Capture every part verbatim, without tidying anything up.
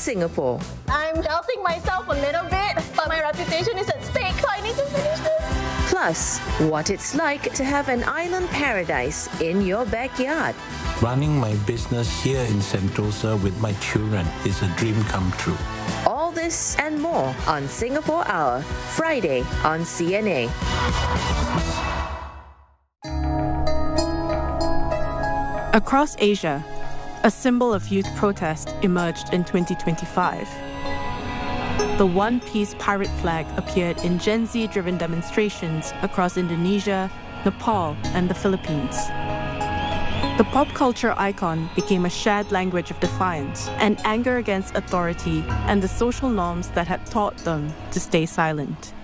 Singapore. I'm doubting myself a little bit, but my reputation is at stake, so I need to finish this. Plus, what it's like to have an island paradise in your backyard. Running my business here in Sentosa with my children is a dream come true. All this and more on Singapore Hour, Friday on C N A. Across Asia, a symbol of youth protest emerged in twenty twenty-five. The One Piece pirate flag appeared in Gen Z-driven demonstrations across Indonesia, Nepal, and the Philippines. The pop culture icon became a shared language of defiance and anger against authority and the social norms that had taught them to stay silent.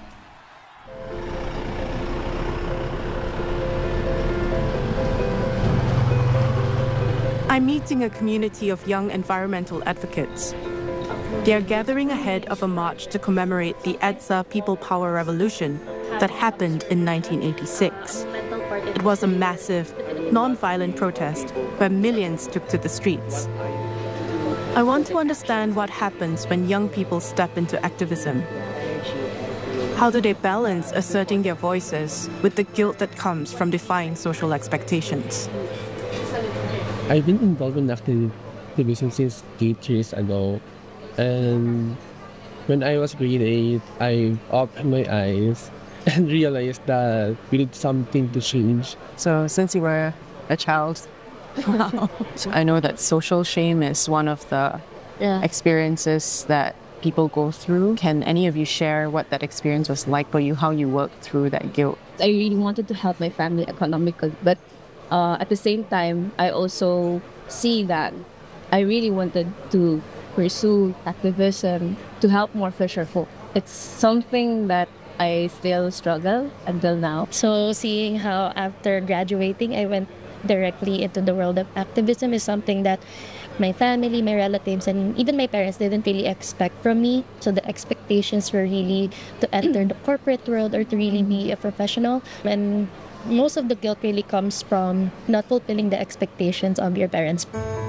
I'm meeting a community of young environmental advocates. They are gathering ahead of a march to commemorate the EDSA People Power Revolution that happened in nineteen eighty-six. It was a massive, non-violent protest where millions took to the streets. I want to understand what happens when young people step into activism. How do they balance asserting their voices with the guilt that comes from defying social expectations? I've been involved in activism since eight years ago. And when I was grade eight, I opened my eyes and realized that we need something to change. So since you were a child, wow. I know that social shame is one of the yeah. experiences that people go through. Can any of you share what that experience was like for you, how you worked through that guilt? I really wanted to help my family economically, but uh, at the same time, I also see that I really wanted to pursue activism to help more fisher folk. It's something that I still struggle until now. So seeing how after graduating, I went directly into the world of activism is something that my family, my relatives, and even my parents didn't really expect from me. So the expectations were really to enter the corporate world or to really be a professional. And most of the guilt really comes from not fulfilling the expectations of your parents.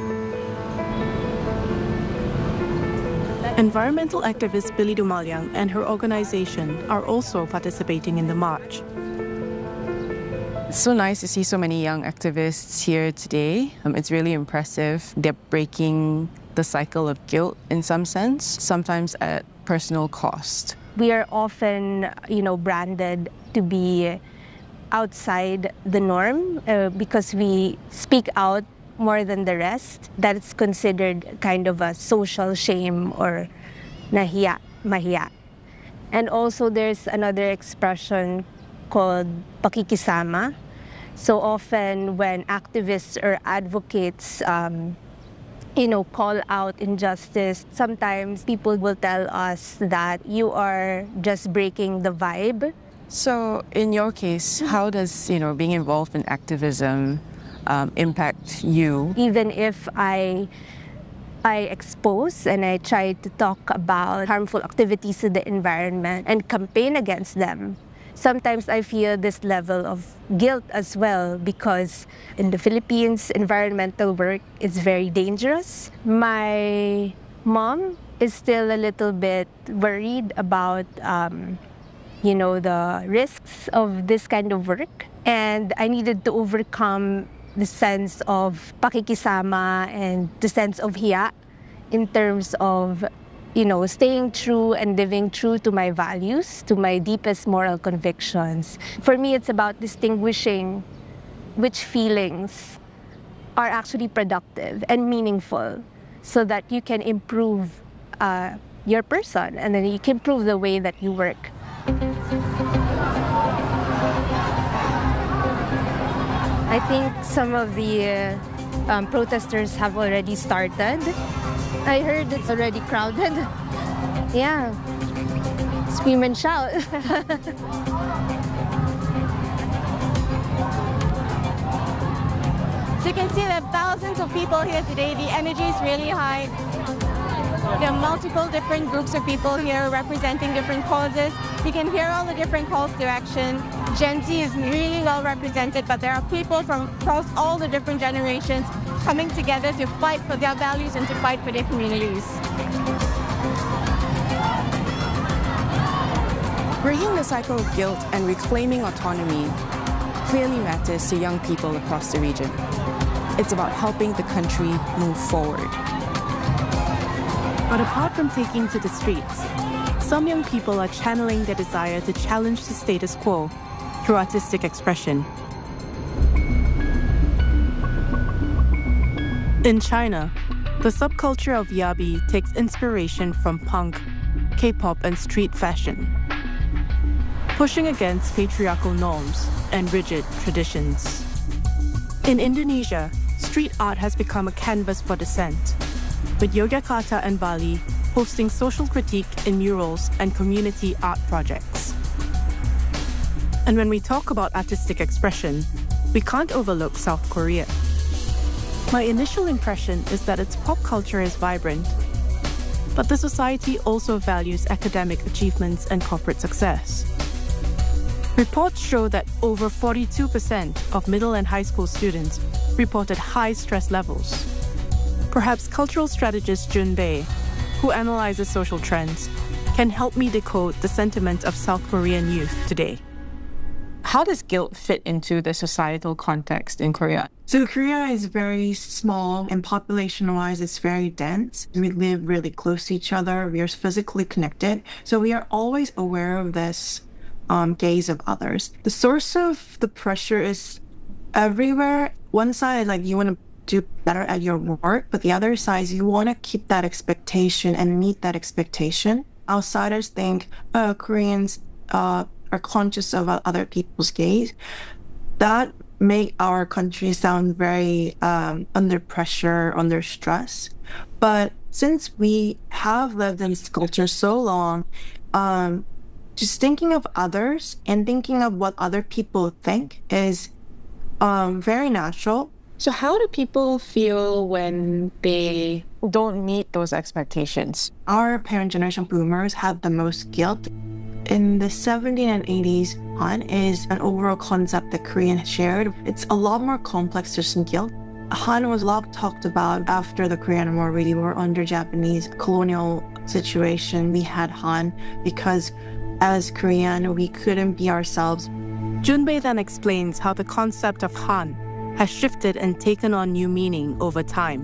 Environmental activist Billy Dumalyang and her organization are also participating in the march. It's so nice to see so many young activists here today. Um, it's really impressive. They're breaking the cycle of guilt in some sense, sometimes at personal cost. We are often, you know, branded to be outside the norm uh, because we speak out more than the rest. That is considered kind of a social shame or nahiya, mahiya. And also there's another expression called pakikisama. So often when activists or advocates um, you know, call out injustice, sometimes people will tell us that you are just breaking the vibe. So in your case, how does, you know, being involved in activism Um, impact you? Even if I I expose and I try to talk about harmful activities to the environment and campaign against them, sometimes I feel this level of guilt as well because in the Philippines, environmental work is very dangerous. My mom is still a little bit worried about um, you know, the risks of this kind of work, and I needed to overcome the sense of pakikisama and the sense of hiya in terms of, you know, staying true and living true to my values, to my deepest moral convictions. For me, it's about distinguishing which feelings are actually productive and meaningful so that you can improve uh, your person and then you can improve the way that you work. I think some of the uh, um, protesters have already started. I heard it's already crowded. Yeah, scream and shout. So you can see there are thousands of people here today. The energy is really high. There are multiple different groups of people here representing different causes. You can hear all the different calls to action. Gen Z is really well represented, but there are people from across all the different generations coming together to fight for their values and to fight for their communities. Breaking the cycle of guilt and reclaiming autonomy clearly matters to young people across the region. It's about helping the country move forward. But apart from taking to the streets, some young people are channeling their desire to challenge the status quo through artistic expression. In China, the subculture of yabi takes inspiration from punk, K-pop, and street fashion, pushing against patriarchal norms and rigid traditions. In Indonesia, street art has become a canvas for dissent, with Yogyakarta and Bali hosting social critique in murals and community art projects. And when we talk about artistic expression, we can't overlook South Korea. My initial impression is that its pop culture is vibrant, but the society also values academic achievements and corporate success. Reports show that over forty-two percent of middle and high school students reported high stress levels. Perhaps cultural strategist Jun Bei, who analyzes social trends, can help me decode the sentiment of South Korean youth today. How does guilt fit into the societal context in Korea? So Korea is very small and population-wise it's very dense. We live really close to each other. We are physically connected. So we are always aware of this um, gaze of others. The source of the pressure is everywhere. One side is like you want to do better at your work, but the other side is you want to keep that expectation and meet that expectation. Outsiders think, oh, Koreans uh, are conscious of other people's gaze. That make our country sound very um, under pressure, under stress. But since we have lived in this culture so long, um, just thinking of others and thinking of what other people think is um, very natural. So how do people feel when they don't meet those expectations? Our parent generation boomers have the most guilt. In the seventies and eighties, Han is an overall concept that Korean shared. It's a lot more complex to some guilt. Han was a lot talked about after the Korean War. We were under Japanese colonial situation. We had Han because as Korean, we couldn't be ourselves. Junbei then explains how the concept of Han has shifted and taken on new meaning over time.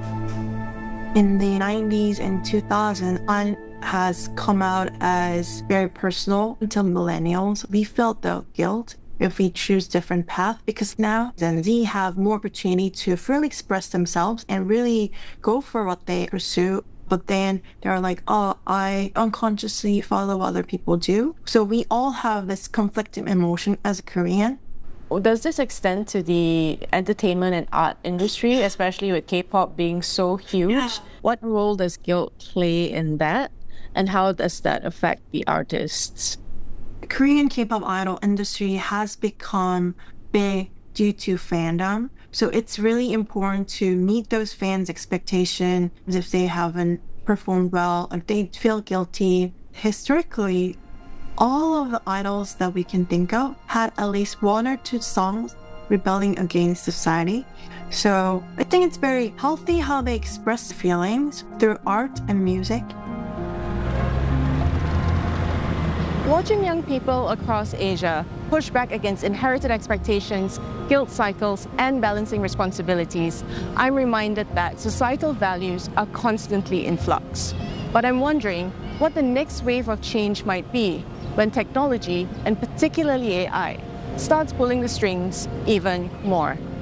In the nineties and two thousands, Han has come out as very personal until millennials. We felt the guilt if we choose different path because now Gen Z have more opportunity to freely express themselves and really go for what they pursue. But then they're like, oh, I unconsciously follow what other people do. So we all have this conflicting emotion as a Korean. Does this extend to the entertainment and art industry, especially with K-pop being so huge? Yeah. What role does guilt play in that? And how does that affect the artists? The Korean K-pop idol industry has become big due to fandom. So it's really important to meet those fans' expectations if they haven't performed well, if they feel guilty. Historically, all of the idols that we can think of had at least one or two songs rebelling against society. So I think it's very healthy how they express feelings through art and music. Watching young people across Asia push back against inherited expectations, guilt cycles, and balancing responsibilities, I'm reminded that societal values are constantly in flux. But I'm wondering what the next wave of change might be when technology, and particularly A I, starts pulling the strings even more.